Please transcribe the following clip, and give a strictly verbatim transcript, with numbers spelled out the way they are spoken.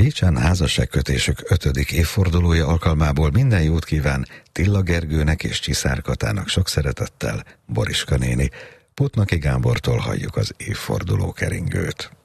Pécsen házasságkötésük ötödik évfordulója alkalmából minden jót kíván Tilla Gergőnek és Csiszár Katának sok szeretettel Boriska néni. Putnoki Gábortól halljuk az évforduló keringőt.